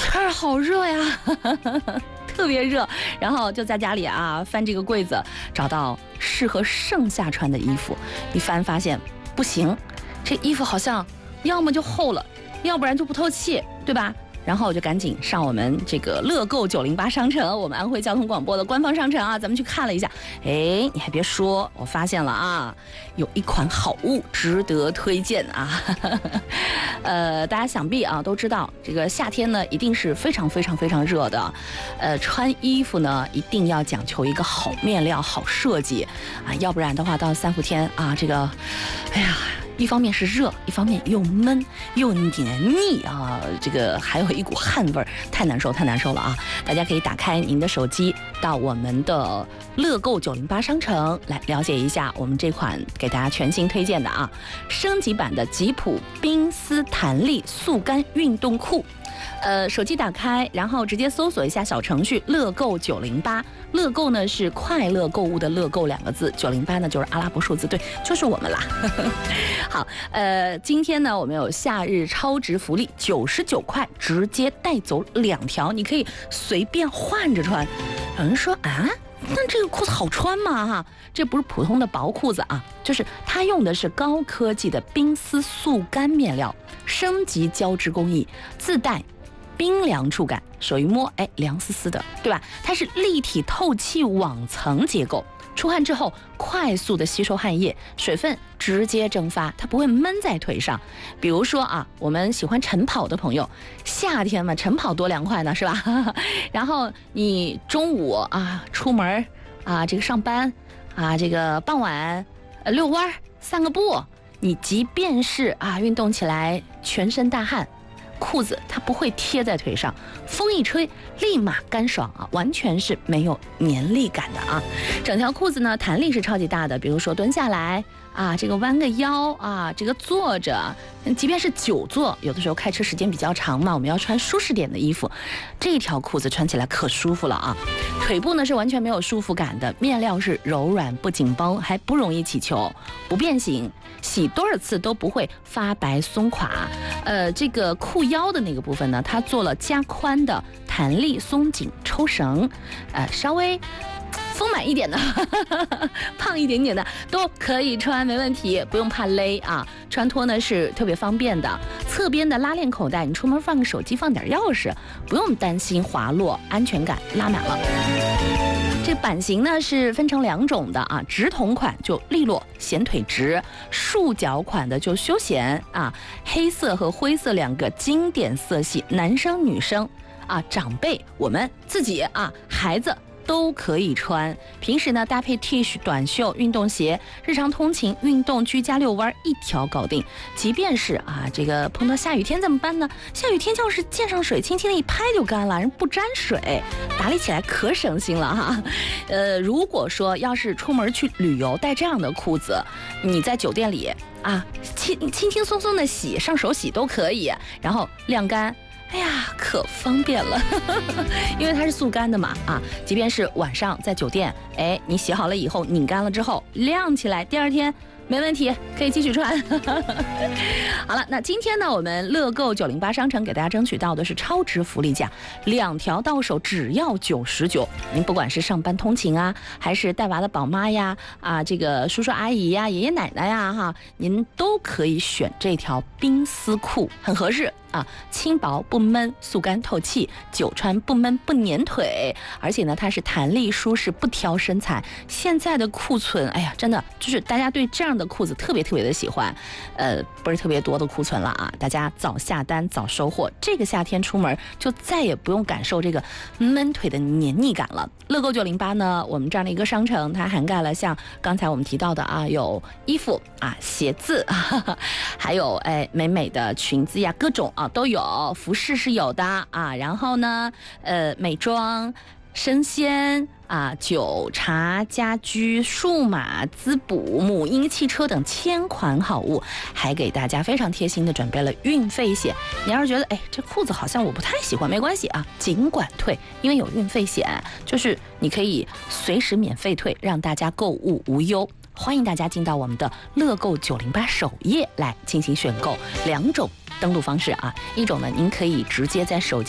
天儿好热呀，特别热。然后就在家里啊翻这个柜子，找到适合盛夏穿的衣服，一翻发现不行，这衣服好像要么就厚了，要不然就不透气，对吧？然后我就赶紧上我们这个乐购908商城，我们安徽交通广播的官方商城啊，咱们去看了一下。哎，你还别说，我发现了啊，有一款好物值得推荐啊。大家想必啊都知道，这个夏天呢一定是非常非常非常热的，穿衣服呢一定要讲求一个好面料、好设计啊，要不然的话到3伏天啊，这个，哎呀。一方面是热，一方面又闷又黏腻啊，这个还有一股汗味儿，太难受了啊！大家可以打开您的手机，到我们的乐购908商城来了解一下我们这款给大家全新推荐的啊，升级版的吉普冰丝弹力速干运动裤。手机打开，然后直接搜索一下小程序乐购908。乐购呢是快乐购物的乐购2个字，908呢就是阿拉伯数字，对，就是我们啦。好，今天呢我们有夏日超值福利，99块直接带走2条，你可以随便换着穿。有人说啊，那这个裤子好穿吗？哈，这不是普通的薄裤子啊，就是它用的是高科技的冰丝速干面料，升级胶织工艺，自带冰凉触感，手一摸，哎，凉丝丝的，对吧？它是立体透气网层结构，出汗之后快速的吸收汗液，水分直接蒸发，它不会闷在腿上。比如说啊，我们喜欢晨跑的朋友，夏天嘛，晨跑多凉快呢，是吧？然后你中午啊出门啊，这个上班啊，这个傍晚遛弯散个步，你即便是啊运动起来全身大汗，裤子它不会贴在腿上，风一吹立马干爽啊，完全是没有黏力感的啊。整条裤子呢弹力是超级大的，比如说蹲下来啊，这个弯个腰啊，这个坐着，即便是久坐，有的时候开车时间比较长嘛，我们要穿舒适点的衣服，这条裤子穿起来可舒服了啊。腿部呢是完全没有束缚感的，面料是柔软不紧绷，还不容易起球，不变形，洗多少次都不会发白松垮。这个裤腰的那个部分呢，它做了加宽的弹力松紧抽绳，稍微丰满一点的胖一点点的都可以穿，没问题，不用怕勒啊。穿脱呢是特别方便的，侧边的拉链口袋，你出门放个手机，放点钥匙，不用担心滑落，安全感拉满了。这版型呢是分成2种的啊，直筒款就利落显腿直，束脚款的就休闲啊。黑色和灰色2个经典色系，男生女生啊，长辈我们自己啊，孩子都可以穿。平时呢搭配 T 恤、短袖、运动鞋，日常通勤、运动、居家遛弯一条搞定。即便是啊这个碰到下雨天怎么办呢？下雨天就是溅上水，轻轻的一拍就干了，人不沾水，打理起来可省心了哈。如果说要是出门去旅游带这样的裤子，你在酒店里啊轻轻松松的洗，上手洗都可以，然后晾干。哎呀，可方便了，因为它是速干的嘛啊，即便是晚上在酒店，哎，你洗好了以后拧干了之后晾起来，第2天没问题，可以继续穿。好了，那今天呢，我们乐购908商城给大家争取到的是超值福利价，2条到手只要99。您不管是上班通勤啊，还是带娃的宝妈呀，啊，这个叔叔阿姨呀、爷爷奶奶呀，哈，您都可以选这条冰丝裤，很合适。啊，轻薄不闷，速干透气，久穿不闷不粘腿，而且呢，它是弹力舒适，不挑身材。现在的库存，哎呀，真的就是大家对这样的裤子特别特别的喜欢，不是特别多的库存了啊，大家早下单早收货，这个夏天出门就再也不用感受这个闷腿的黏腻感了。乐购908呢，我们这样的一个商城，它涵盖了像刚才我们提到的啊，有衣服啊、鞋子，还有美美的裙子呀，各种。啊，都有，服饰是有的啊，然后呢，美妆、生鲜啊、酒茶、家居、数码、滋补、母婴汽车等1000款好物，还给大家非常贴心的准备了运费险。你要是觉得哎这裤子好像我不太喜欢，没关系啊，尽管退，因为有运费险，就是你可以随时免费退，让大家购物无忧。欢迎大家进到我们的乐购908首页来进行选购，2种登录方式啊，一种呢，您可以直接在手机